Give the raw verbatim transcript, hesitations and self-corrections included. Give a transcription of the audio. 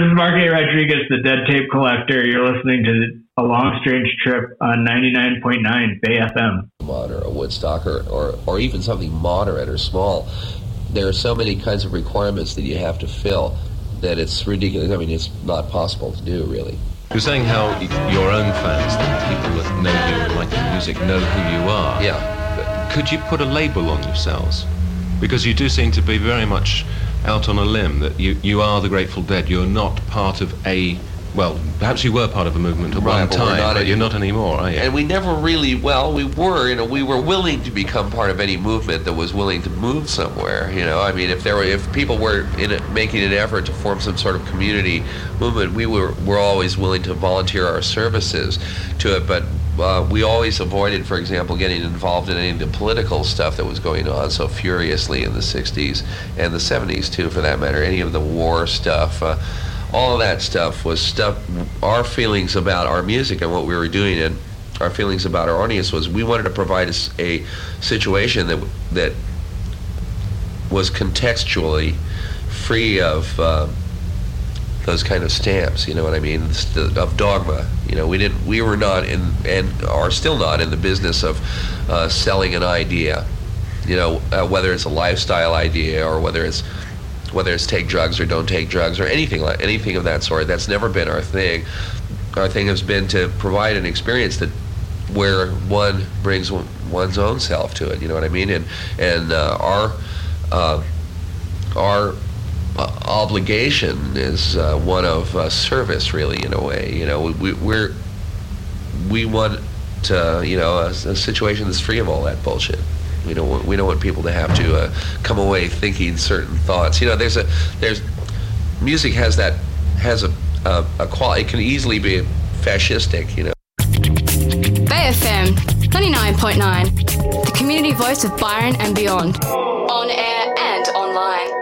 this is Mark A. Rodriguez, the Dead Tape Collector. You're listening to A Long Strange Trip on ninety-nine point nine Bay F M. Or a Woodstock, or, or, or even something moderate or small. There are so many kinds of requirements that you have to fill that it's ridiculous. I mean, it's not possible to do, really. You're saying how your own fans, the people that know you and like your music, know who you are. Yeah. Could you put a label on yourselves? Because you do seem to be very much out on a limb, that you, you are the Grateful Dead. You're not part of a, well, perhaps you were part of a movement at Right, one but time, we're not but any- you're not anymore, are you? And we never really, well, we were, you know, we were willing to become part of any movement that was willing to move somewhere, you know. I mean, if there were, if people were in a, making an effort to form some sort of community movement, we were, were always willing to volunteer our services to it, but uh, we always avoided, for example, getting involved in any of the political stuff that was going on so furiously in the sixties and the seventies, too, for that matter, any of the war stuff. Uh, all of that stuff was stuff, our feelings about our music and what we were doing, and our feelings about our audience was we wanted to provide a, a situation that that was contextually free of uh, those kind of stamps, you know what I mean, of dogma. You know, we didn't, we were not in, and are still not in the business of uh, selling an idea, you know, uh, whether it's a lifestyle idea or whether it's whether it's take drugs or don't take drugs or anything like anything of that sort. That's never been our thing. Our thing has been to provide an experience that where one brings one, one's own self to it. You know what I mean? And and uh, our uh, our uh, obligation is uh, one of uh, service, really, in a way. You know, we, we're we want to, you know, a, a situation that's free of all that bullshit. We don't want, we don't want people to have to uh, come away thinking certain thoughts. You know, there's a there's music has that has a a, a quality. It can easily be fascistic. You know. Bay F M ninety-nine point nine, the community voice of Byron and beyond, on air and online.